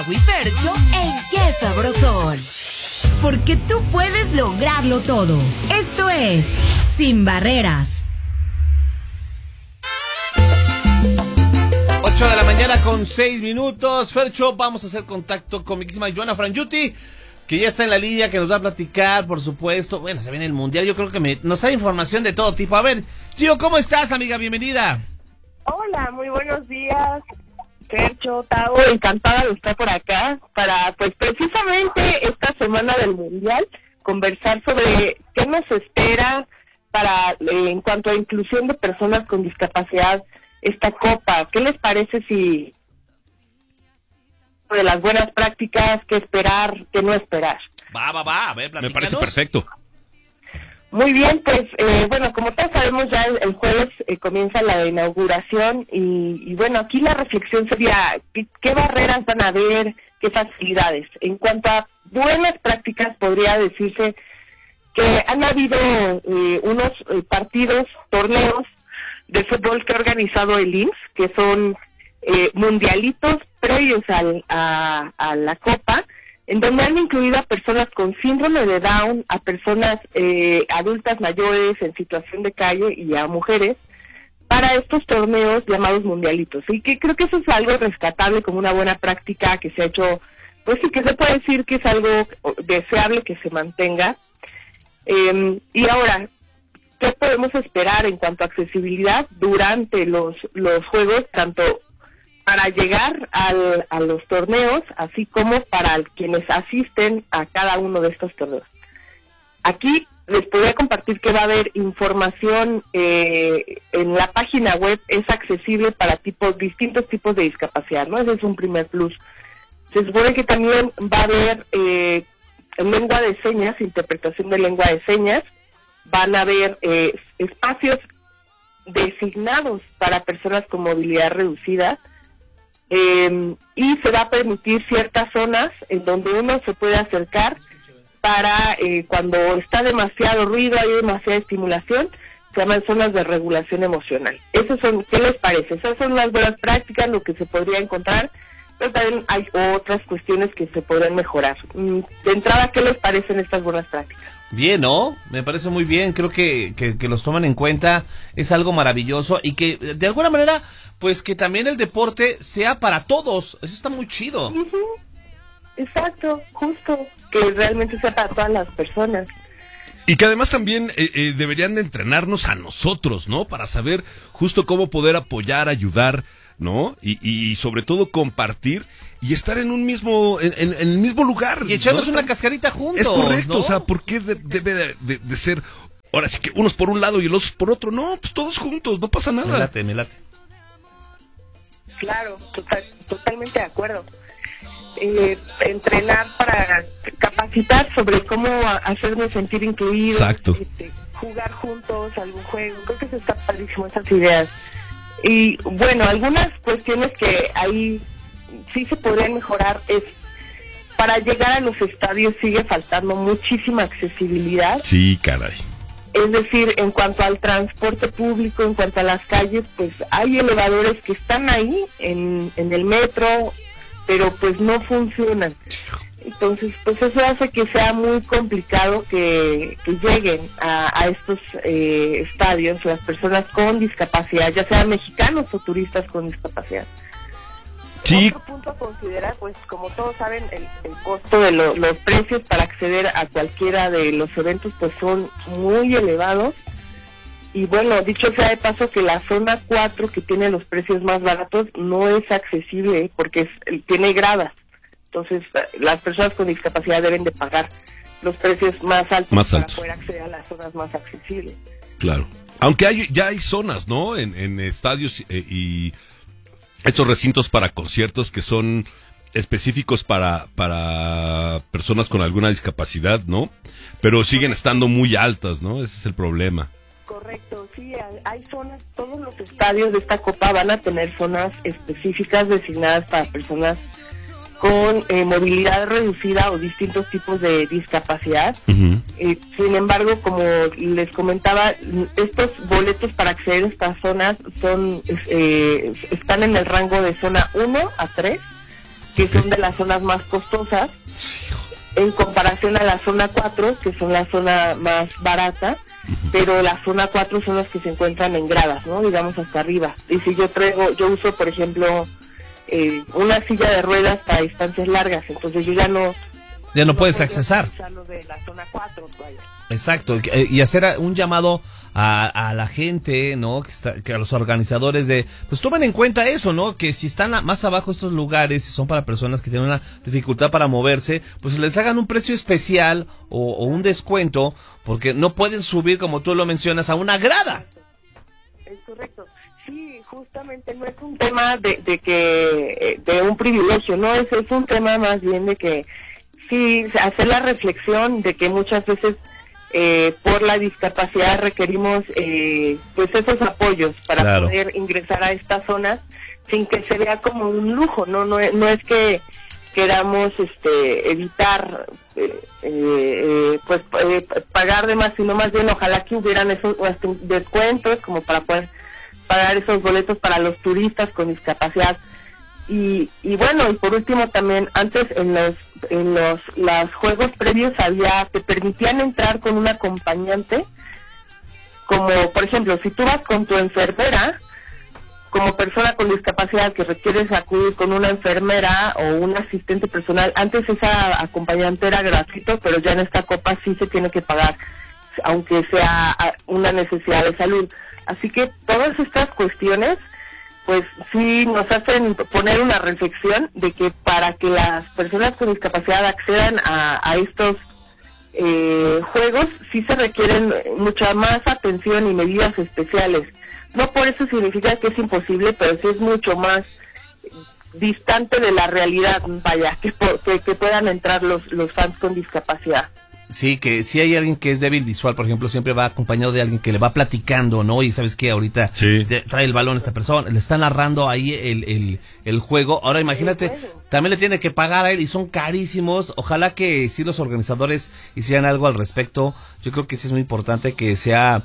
Fercho en Qué Sabrosón. Porque tú puedes lograrlo todo. Esto es Sin Barreras. 8 de la mañana con 6 minutos. Fercho, vamos a hacer contacto con mi querísima Joana Frangiuti, que ya está en la línea, que nos va a platicar, por supuesto. Bueno, se viene el Mundial, yo creo que nos da información de todo tipo. A ver, Gio, ¿cómo estás, amiga? Bienvenida. Hola, muy buenos días. Fercho, Tavo, encantada de estar por acá para, pues, precisamente esta semana del Mundial, conversar sobre qué nos espera para, en cuanto a inclusión de personas con discapacidad, esta Copa. ¿Qué les parece si de las buenas prácticas, qué esperar, qué no esperar? Va, a ver, platícanos. Me parece perfecto. Muy bien, pues, bueno, como todos sabemos, ya el jueves comienza la inauguración y bueno, aquí la reflexión sería, ¿qué barreras van a haber, qué facilidades? En cuanto a buenas prácticas, podría decirse que han habido unos partidos, torneos de fútbol que ha organizado el IMSS, que son mundialitos previos a la Copa, en donde han incluido a personas con síndrome de Down, a personas adultas mayores en situación de calle y a mujeres, para estos torneos llamados mundialitos. Y que creo que eso es algo rescatable como una buena práctica que se ha hecho, pues sí, que se puede decir que es algo deseable que se mantenga. Y ahora, ¿qué podemos esperar en cuanto a accesibilidad durante los juegos, tanto para llegar a los torneos, así como para quienes asisten a cada uno de estos torneos? Aquí les podría compartir que va a haber información en la página web, es accesible para distintos tipos de discapacidad, ¿no? Ese es un primer plus. Se supone que también va a haber lengua de señas, interpretación de lengua de señas, van a haber espacios designados para personas con movilidad reducida, y se va a permitir ciertas zonas en donde uno se puede acercar para cuando está demasiado ruido, hay demasiada estimulación, se llaman zonas de regulación emocional. Esos son, ¿qué les parece? Esas son las buenas prácticas, lo que se podría encontrar, pero también hay otras cuestiones que se podrían mejorar. De entrada, ¿qué les parecen estas buenas prácticas? Bien, ¿no? Me parece muy bien, creo que los toman en cuenta, es algo maravilloso y que de alguna manera, pues que también el deporte sea para todos, eso está muy chido. Uh-huh. Exacto, justo, que realmente sea para todas las personas. Y que además también deberían de entrenarnos a nosotros, ¿no? Para saber justo cómo poder apoyar, ayudar, ¿no? Y sobre todo compartir y estar en un mismo en el mismo lugar. Y echarnos una cascarita juntos. Es correcto, ¿no? O sea, ¿por qué debe de ser, ahora sí que unos por un lado y los otros por otro? No, pues todos juntos, no pasa nada. Me late. Claro, totalmente de acuerdo. Entrenar para capacitar sobre cómo hacernos sentir incluidos. Exacto. Jugar juntos algún juego, creo que eso está padrísimo, esas ideas. Y bueno, algunas cuestiones que ahí sí se podrían mejorar es, para llegar a los estadios sigue faltando muchísima accesibilidad. Sí, caray. Es decir, en cuanto al transporte público, en cuanto a las calles, pues hay elevadores que están ahí en el metro, pero pues no funcionan. Entonces, pues eso hace que sea muy complicado que lleguen a estos estadios las personas con discapacidad, ya sean mexicanos o turistas con discapacidad. Sí. Otro punto a considerar, pues como todos saben, el costo de los precios para acceder a cualquiera de los eventos pues son muy elevados. Y bueno, dicho sea de paso que la zona 4, que tiene los precios más baratos, no es accesible porque tiene gradas. Entonces, las personas con discapacidad deben de pagar los precios más altos para poder acceder a las zonas más accesibles. Claro. Aunque ya hay zonas, ¿no? En estadios y estos recintos para conciertos que son específicos para personas con alguna discapacidad, ¿no? Pero siguen estando muy altas, ¿no? Ese es el problema. Correcto, sí, hay zonas, todos los estadios de esta Copa van a tener zonas específicas designadas para personas con movilidad reducida o distintos tipos de discapacidad. Uh-huh. Sin embargo, como les comentaba, estos boletos para acceder a estas zonas están en el rango de zona 1 a 3, que son de las zonas más costosas, en comparación a la zona 4, que son la zona más barata, pero la zona 4 son las que se encuentran en gradas, ¿no? Digamos hasta arriba. Y si yo uso, por ejemplo, una silla de ruedas para distancias largas, entonces yo ya no puedes accesar. De la zona 4, vaya. Exacto, y hacer un llamado a la gente, ¿no? Que a los organizadores pues tomen en cuenta eso, ¿no? Que si están más abajo estos lugares, si son para personas que tienen una dificultad para moverse, pues les hagan un precio especial o un descuento, porque no pueden subir, como tú lo mencionas, a una grada. Es correcto. Sí, justamente no es un tema de un privilegio, ¿no? Es un tema más bien de que sí, hacer la reflexión de que muchas veces por la discapacidad requerimos pues esos apoyos para poder ingresar a estas zonas sin que se vea como un lujo, no es que queramos evitar pagar de más, sino más bien ojalá que hubieran esos descuentos como para poder pagar esos boletos para los turistas con discapacidad. Y bueno, y por último también, antes en los juegos previos te permitían entrar con un acompañante, como por ejemplo, si tú vas con tu enfermera, como persona con discapacidad que requieres acudir con una enfermera o un asistente personal, antes esa acompañante era gratuito, pero ya en esta copa sí se tiene que pagar, aunque sea una necesidad de salud. Así que todas estas cuestiones pues sí nos hacen poner una reflexión de que para que las personas con discapacidad accedan a estos juegos, sí se requieren mucha más atención y medidas especiales. No por eso significa que es imposible, pero sí es mucho más distante de la realidad, vaya, que puedan entrar los fans con discapacidad. Sí, que si hay alguien que es débil visual, por ejemplo, siempre va acompañado de alguien que le va platicando, ¿no? Y sabes que ahorita trae el balón esta persona, le está narrando ahí el juego. Ahora imagínate, también le tiene que pagar a él y son carísimos. Ojalá que sí los organizadores hicieran algo al respecto. Yo creo que sí es muy importante que sea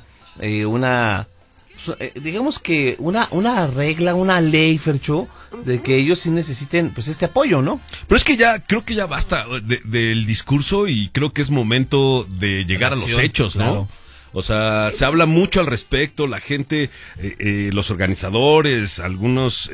digamos que una regla, una ley, Fercho, de que ellos sí necesiten pues este apoyo, ¿no? Pero es que creo que ya basta del discurso y creo que es momento de llegar a los hechos, ¿no? Claro. O sea, se habla mucho al respecto, la gente, los organizadores, algunos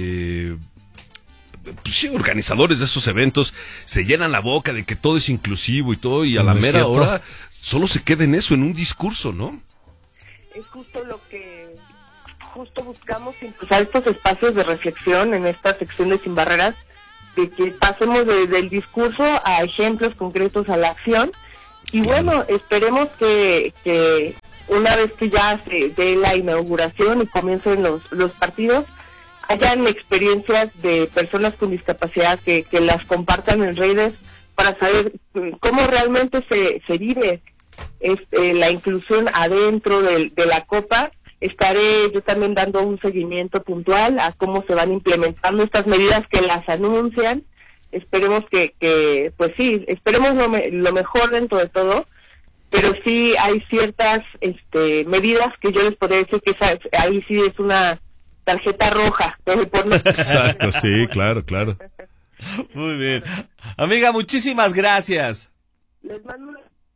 pues sí, organizadores de estos eventos se llenan la boca de que todo es inclusivo y todo, y a la mera hora solo se queda en eso, en un discurso, ¿no? Es justo lo que buscamos, impulsar estos espacios de reflexión en esta sección de Sin Barreras, de que pasemos del discurso a ejemplos concretos, a la acción. Y bueno, esperemos que una vez que ya se dé la inauguración y comiencen los partidos, hayan experiencias de personas con discapacidad que las compartan en redes para saber cómo realmente se vive la inclusión adentro de la Copa. Estaré yo también dando un seguimiento puntual a cómo se van implementando estas medidas que las anuncian. Esperemos que pues sí, esperemos lo mejor dentro de todo, pero sí hay ciertas medidas que yo les podría decir que ahí sí es una tarjeta roja. Exacto, sí, claro. Muy bien. Amiga, muchísimas gracias. Les mando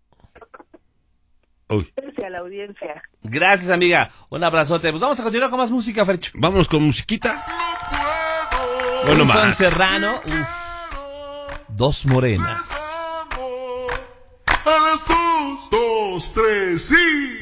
a la audiencia. Gracias, amiga. Un abrazote. Pues vamos a continuar con más música, Fercho. Vámonos con musiquita. Bueno, Son Serrano. Dos morenas. A las 2, 2, 3, sí.